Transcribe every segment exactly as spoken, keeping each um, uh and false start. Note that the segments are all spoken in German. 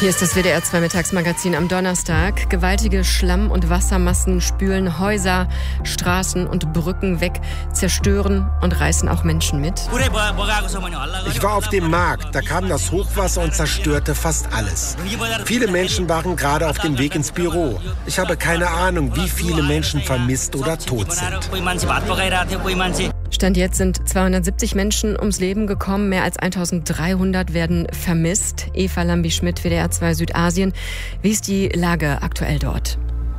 Hier ist das W D R zwei Mittagsmagazin am Donnerstag. Gewaltige Schlamm- und Wassermassen spülen Häuser, Straßen und Brücken weg, zerstören und reißen auch Menschen mit. Ich war auf dem Markt, da kam das Hochwasser und zerstörte fast alles. Viele Menschen waren gerade auf dem Weg ins Büro. Ich habe keine Ahnung, wie viele Menschen vermisst oder tot sind. Stand jetzt sind zweihundertsiebzig Menschen ums Leben gekommen, mehr als eintausenddreihundert werden vermisst. Eva Lambi-Schmidt, W D R zwei Südasien. Wie ist die Lage aktuell dort?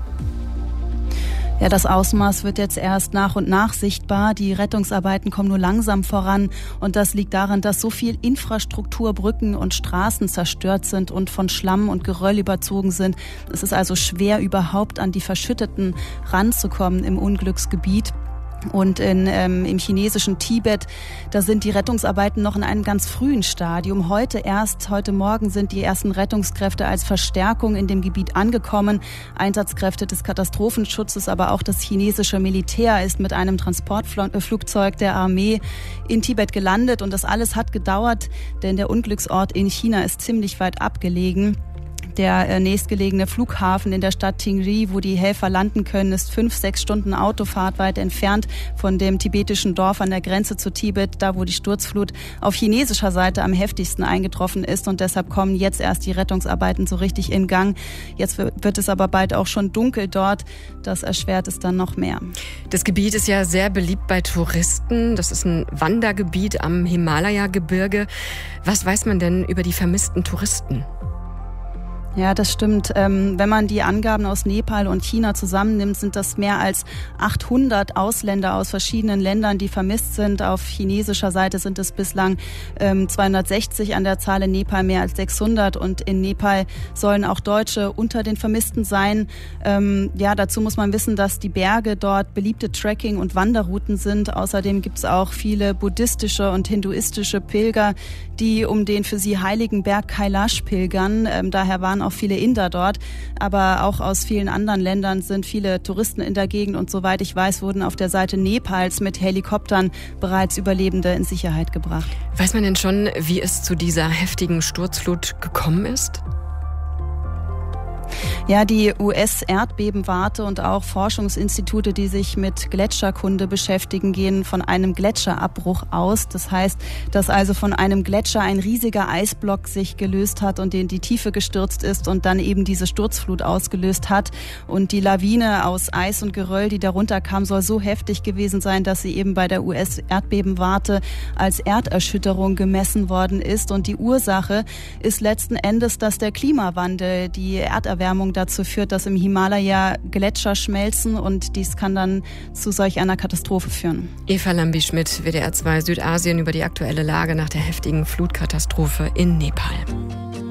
Ja, das Ausmaß wird jetzt erst nach und nach sichtbar. Die Rettungsarbeiten kommen nur langsam voran. Und das liegt daran, dass so viel Infrastruktur, Brücken und Straßen zerstört sind und von Schlamm und Geröll überzogen sind. Es ist also schwer, überhaupt an die Verschütteten ranzukommen im Unglücksgebiet. Und in, ähm, im chinesischen Tibet, da sind die Rettungsarbeiten noch in einem ganz frühen Stadium. Heute erst, heute Morgen sind die ersten Rettungskräfte als Verstärkung in dem Gebiet angekommen. Einsatzkräfte des Katastrophenschutzes, aber auch das chinesische Militär ist mit einem Transportflugzeug der Armee in Tibet gelandet. Und das alles hat gedauert, denn der Unglücksort in China ist ziemlich weit abgelegen. Der äh, nächstgelegene Flughafen in der Stadt Tingri, wo die Helfer landen können, ist fünf, sechs Stunden Autofahrt weit entfernt von dem tibetischen Dorf an der Grenze zu Tibet, da wo die Sturzflut auf chinesischer Seite am heftigsten eingetroffen ist. Und deshalb kommen jetzt erst die Rettungsarbeiten so richtig in Gang. Jetzt wird es aber bald auch schon dunkel dort. Das erschwert es dann noch mehr. Das Gebiet ist ja sehr beliebt bei Touristen. Das ist ein Wandergebiet am Himalaya-Gebirge. Was weiß man denn über die vermissten Touristen? Ja, das stimmt. Ähm, wenn man die Angaben aus Nepal und China zusammennimmt, sind das mehr als achthundert Ausländer aus verschiedenen Ländern, die vermisst sind. Auf chinesischer Seite sind es bislang ähm, zweihundertsechzig, an der Zahl in Nepal mehr als sechshundert. Und in Nepal sollen auch Deutsche unter den Vermissten sein. Ähm, ja, dazu muss man wissen, dass die Berge dort beliebte Trekking- und Wanderrouten sind. Außerdem gibt es auch viele buddhistische und hinduistische Pilger, die um den für sie heiligen Berg Kailash pilgern. Ähm, daher waren auch viele Inder dort, aber auch aus vielen anderen Ländern sind viele Touristen in der Gegend und soweit ich weiß, wurden auf der Seite Nepals mit Helikoptern bereits Überlebende in Sicherheit gebracht. Weiß man denn schon, wie es zu dieser heftigen Sturzflut gekommen ist? Ja, die U S-Erdbebenwarte und auch Forschungsinstitute, die sich mit Gletscherkunde beschäftigen, gehen von einem Gletscherabbruch aus. Das heißt, dass also von einem Gletscher ein riesiger Eisblock sich gelöst hat und in die Tiefe gestürzt ist und dann eben diese Sturzflut ausgelöst hat. Und die Lawine aus Eis und Geröll, die darunter kam, soll so heftig gewesen sein, dass sie eben bei der U S-Erdbebenwarte als Erderschütterung gemessen worden ist. Und die Ursache ist letzten Endes, dass der Klimawandel, die Erderwärmung dazu führt, dass im Himalaya Gletscher schmelzen und dies kann dann zu solch einer Katastrophe führen. Eva Lambi-Schmidt, W D R zwei Südasien über die aktuelle Lage nach der heftigen Flutkatastrophe in Nepal.